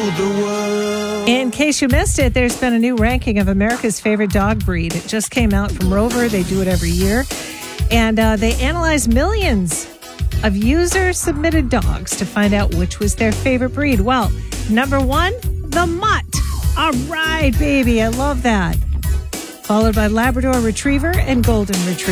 the world. In case you missed it, there's been a new ranking of America's favorite dog breed. It just came out from Rover. They do it every year. And they analyze millions of user-submitted dogs to find out which was their favorite breed. Well, number one, the Mutt. All right, baby. I love that. Followed by Labrador Retriever and Golden Retriever.